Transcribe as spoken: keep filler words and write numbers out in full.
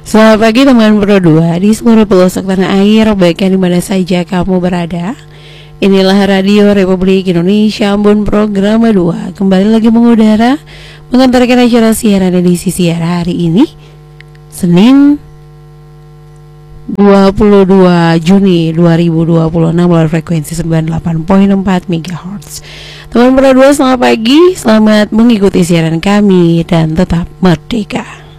Selamat pagi teman Pro dua di seluruh pelosok tanah air, baik yang dimana saja kamu berada. Inilah Radio Republik Indonesia Ambon Program dua, kembali lagi mengudara, mengantarkan acara siaran edisi siar hari ini, Senin dua puluh dua Juni dua ribu dua puluh enam melalui frekuensi sembilan puluh delapan koma empat megahertz. Teman Pro dua, selamat pagi, selamat mengikuti siaran kami dan tetap merdeka.